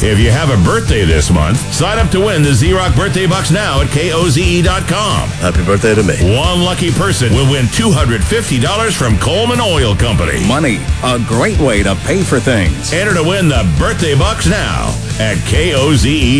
If you have a birthday this month, sign up to win the Z-Rock Birthday Bucks now at KOZE.com. Happy birthday to me. One lucky person will win $250 from Coleman Oil Company. Money, a great way to pay for things. Enter to win the Birthday Bucks now at KOZE.com.